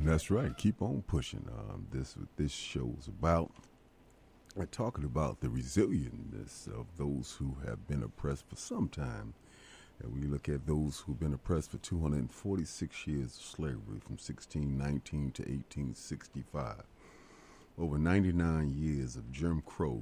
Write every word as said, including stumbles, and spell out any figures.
That's right. Keep on pushing. Um, this what this show is about. We're talking about the resilientness of those who have been oppressed for some time. And we look at those who've been oppressed for two hundred forty-six years of slavery, from sixteen nineteen to eighteen sixty-five. Over ninety-nine years of Jim Crow